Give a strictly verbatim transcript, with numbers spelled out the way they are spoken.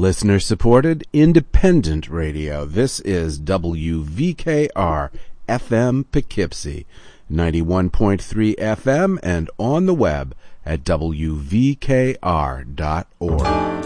Listener-supported, independent radio. This is W V K R F M Poughkeepsie, ninety-one point three F M, and on the web at W V K R dot org.